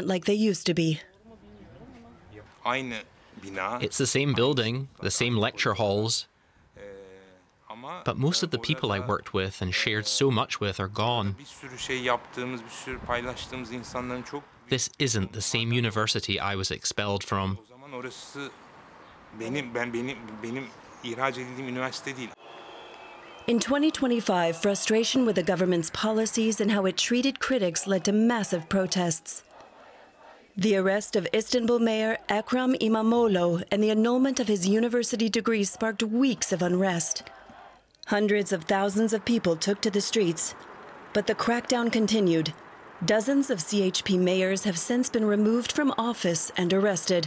aren't like they used to be. It's the same building, the same lecture halls, but most of the people I worked with and shared so much with are gone. This isn't the same university I was expelled from. In 2025, frustration with the government's policies and how it treated critics led to massive protests. The arrest of Istanbul Mayor Ekrem İmamoğlu and the annulment of his university degree sparked weeks of unrest. Hundreds of thousands of people took to the streets, but the crackdown continued. Dozens of CHP mayors have since been removed from office and arrested.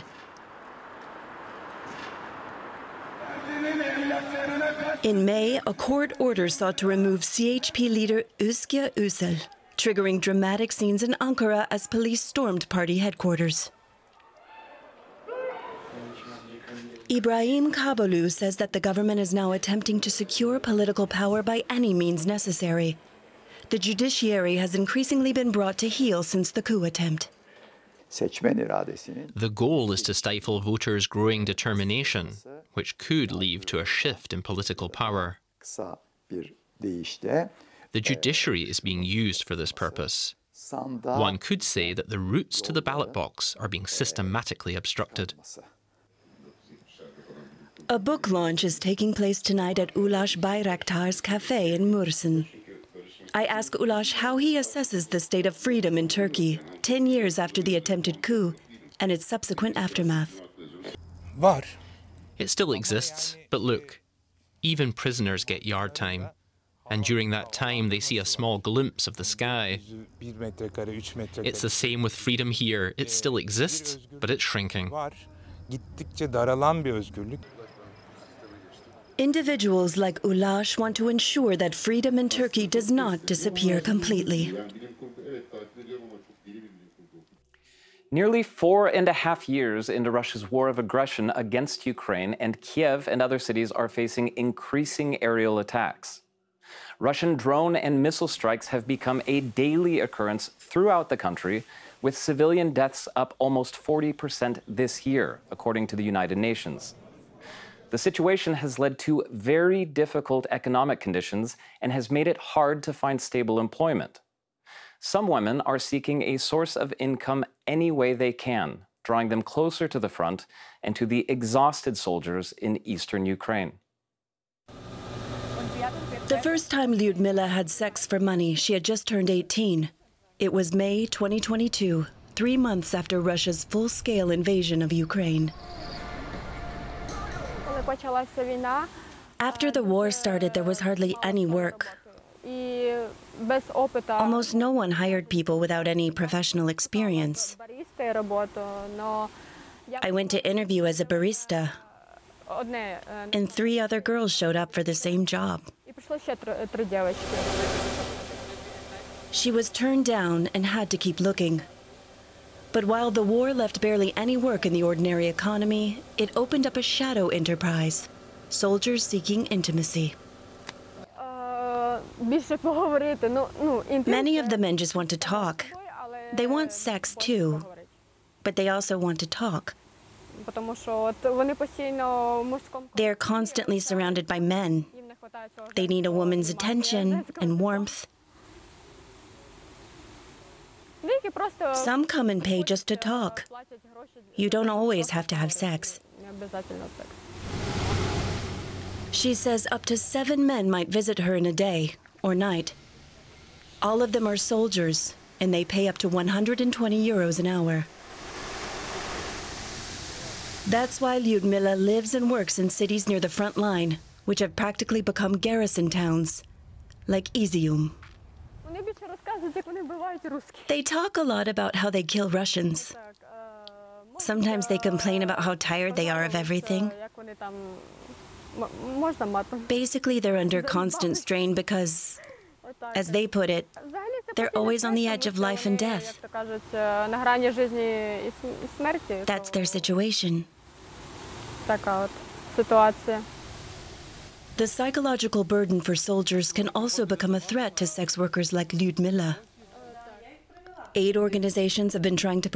In May, a court order sought to remove CHP leader Özgür Özel, triggering dramatic scenes in Ankara as police stormed party headquarters. Ibrahim Kabolu says that the government is now attempting to secure political power by any means necessary. The judiciary has increasingly been brought to heel since the coup attempt. The goal is to stifle voters' growing determination, which could lead to a shift in political power. The judiciary is being used for this purpose. One could say that the routes to the ballot box are being systematically obstructed. A book launch is taking place tonight at Ulaş Bayraktar's cafe in Mursin. I ask Ulaş how he assesses the state of freedom in Turkey 10 years after the attempted coup and its subsequent aftermath. It still exists, but look, even prisoners get yard time. And during that time, they see a small glimpse of the sky. It's the same with freedom here. It still exists, but it's shrinking. Individuals like Ulaş want to ensure that freedom in Turkey does not disappear completely. Nearly 4.5 years into Russia's war of aggression against Ukraine, and Kiev and other cities are facing increasing aerial attacks. Russian drone and missile strikes have become a daily occurrence throughout the country, with civilian deaths up almost 40% this year, according to the United Nations. The situation has led to very difficult economic conditions and has made it hard to find stable employment. Some women are seeking a source of income any way they can, drawing them closer to the front and to the exhausted soldiers in eastern Ukraine. The first time Lyudmila had sex for money, she had just turned 18. It was May 2022, 3 months after Russia's full-scale invasion of Ukraine. After the war started, there was hardly any work. Almost no one hired people without any professional experience. I went to interview as a barista, and 3 other girls showed up for the same job. She was turned down and had to keep looking. But while the war left barely any work in the ordinary economy, it opened up a shadow enterprise, soldiers seeking intimacy. Many of the men just want to talk. They want sex too, but they also want to talk. They're constantly surrounded by men. They need a woman's attention and warmth. Some come and pay just to talk. You don't always have to have sex. She says up to 7 men might visit her in a day or night. All of them are soldiers, and they pay up to 120 euros an hour. That's why Lyudmila lives and works in cities near the front line, which have practically become garrison towns, like Izium. They talk a lot about how they kill Russians. Sometimes they complain about how tired they are of everything. Basically, they're under constant strain because, as they put it, they're always on the edge of life and death. That's their situation. The psychological burden for soldiers can also become a threat to sex workers like Lyudmila. Aid organizations have been trying to